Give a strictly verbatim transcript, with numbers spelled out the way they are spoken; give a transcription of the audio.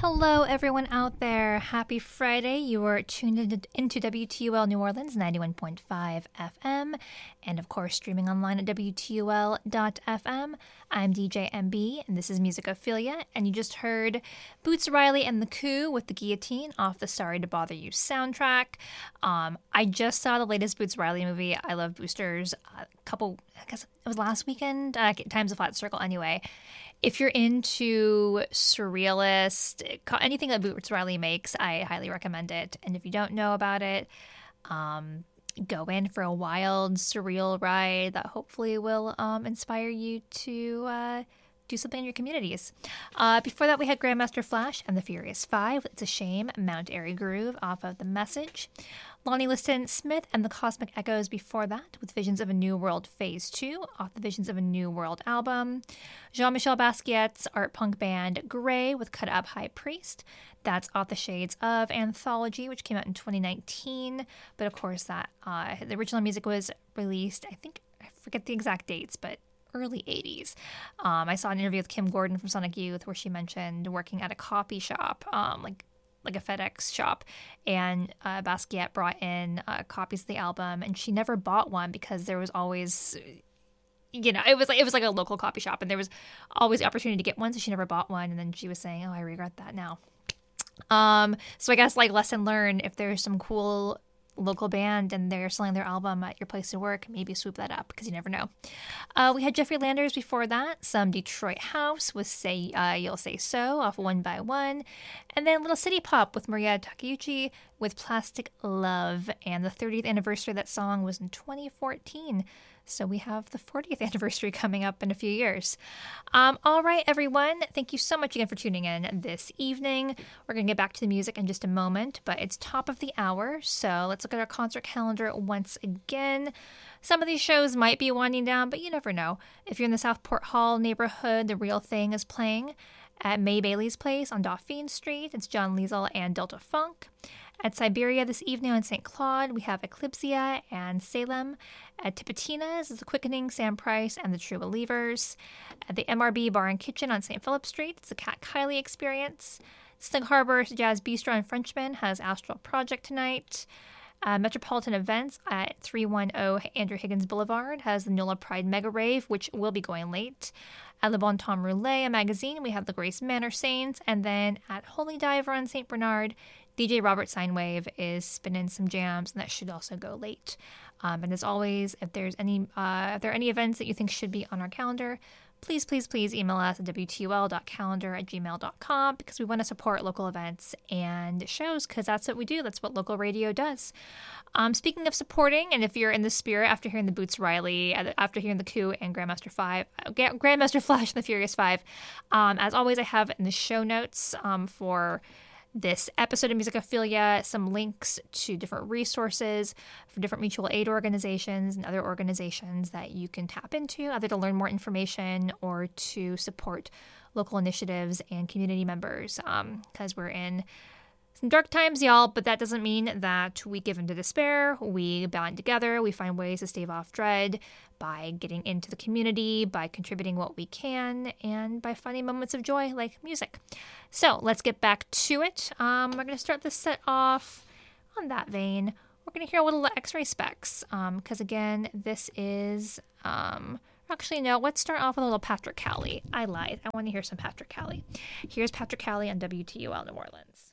Hello, everyone out there. Happy Friday. You are tuned into W T U L New Orleans ninety-one point five F M, and of course, streaming online at W T U L dot F M. I'm D J M B, and this is Musicophilia, and you just heard Boots Riley and the Coup with the Guillotine off the Sorry to Bother You soundtrack. Um, I just saw the latest Boots Riley movie, I Love Boosters, a couple, I guess it was last weekend, uh, Times a Flat Circle anyway. If you're into surrealist, anything that Boots Riley makes, I highly recommend it. And if you don't know about it, um, go in for a wild, surreal ride that hopefully will um, inspire you to uh, do something in your communities. Uh, before that, we had Grandmaster Flash and the Furious Five. It's a Shame, Mount Airy Groove off of The Message. Lonnie Liston Smith and the Cosmic Echoes before that with Visions of a New World Phase two off the Visions of a New World album. Jean-Michel Basquiat's art punk band Grey with Cut Up High Priest. That's off the Shades of anthology, which came out in twenty nineteen. But of course, that uh, the original music was released, I think, I forget the exact dates, but early eighties. Um, I saw an interview with Kim Gordon from Sonic Youth where she mentioned working at a copy shop, um, like like a FedEx shop, and uh, Basquiat brought in uh, copies of the album, and she never bought one because there was always, you know, it was like it was like a local copy shop, and there was always the opportunity to get one, so she never bought one, and then she was saying, "Oh, I regret that now." Um, so I guess like lesson learned: if there's some cool local band and they're selling their album at your place to work, maybe swoop that up because you never know. Uh, we had Jeffrey Landers before that, some Detroit House with Say uh, You'll Say So off One by One, and then Little City Pop with Maria Takeuchi with Plastic Love, and the thirtieth anniversary of that song was in twenty fourteen. So we have the fortieth anniversary coming up in a few years. Um, all right, everyone. Thank you so much again for tuning in this evening. We're going to get back to the music in just a moment, but it's top of the hour. So let's look at our concert calendar once again. Some of these shows might be winding down, but you never know. If you're in the Southport Hall neighborhood, The Real Thing is playing at May Bailey's Place on Dauphine Street. It's John Liesel and Delta Funk. At Siberia this evening on Saint Claude, we have Eclipsia and Salem. At Tipitina's is The Quickening, Sam Price, and The True Believers. At the M R B Bar and Kitchen on Saint Philip Street, it's the Cat Kylie Experience. Snug Harbor Jazz Bistro and Frenchman has Astral Project tonight. Uh, Metropolitan Events at three ten Andrew Higgins Boulevard has the Nola Pride Mega Rave, which will be going late. At Le Bon Temps Roulette, a magazine, we have the Grace Manor Saints. And then at Holy Diver on Saint Bernard, D J Robert Seinwave is spinning some jams, and that should also go late. Um, and as always, if there's any, uh, if there are any events that you think should be on our calendar, please, please, please email us at W T U L dot calendar at gmail dot com because we want to support local events and shows because that's what we do. That's what local radio does. Um, speaking of supporting, and if you're in the spirit after hearing the Boots Riley, after hearing the Coup and Grandmaster Five, Grandmaster Flash and the Furious Five, um, as always, I have in the show notes um, for this episode of Musicophilia some links to different resources for different mutual aid organizations and other organizations that you can tap into, either to learn more information or to support local initiatives and community members, because um, we're in some dark times, y'all, but that doesn't mean that we give in to despair. We band together. We find ways to stave off dread by getting into the community, by contributing what we can, and by finding moments of joy like music. So let's get back to it. Um, we're going to start this set off on that vein. We're going to hear a little X-Ray Specs, because um, again, this is... Um, Actually, no, let's start off with a little Patrick Cowley. I lied. I want to hear some Patrick Cowley. Here's Patrick Cowley on W T U L New Orleans.